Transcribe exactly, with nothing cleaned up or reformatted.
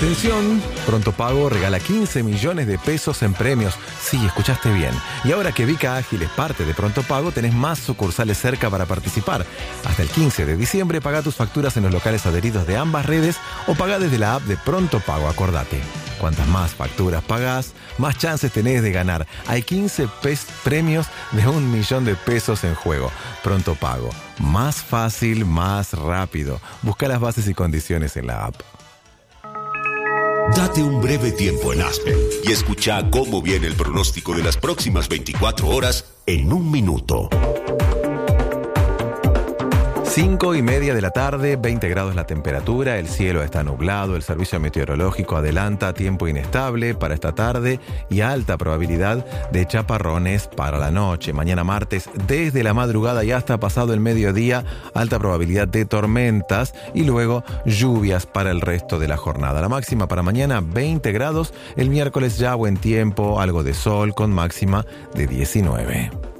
Atención, Pronto Pago regala quince millones de pesos en premios. Sí, escuchaste bien. Y ahora que Vica Ágil es parte de Pronto Pago, tenés más sucursales cerca para participar. Hasta el quince de diciembre paga tus facturas en los locales adheridos de ambas redes o paga desde la app de Pronto Pago. Acordate, cuantas más facturas pagás, más chances tenés de ganar. Hay quince pes- premios de un millón de pesos en juego. Pronto Pago, más fácil, más rápido. Busca las bases y condiciones en la app. Date un breve tiempo en Aspen y escucha cómo viene el pronóstico de las próximas veinticuatro horas en un minuto. Cinco y media de la tarde, veinte grados la temperatura, el cielo está nublado, el servicio meteorológico adelanta tiempo inestable para esta tarde y alta probabilidad de chaparrones para la noche. Mañana martes, desde la madrugada y hasta pasado el mediodía, alta probabilidad de tormentas y luego lluvias para el resto de la jornada. La máxima para mañana, veinte grados, el miércoles ya buen tiempo, algo de sol con máxima de diecinueve.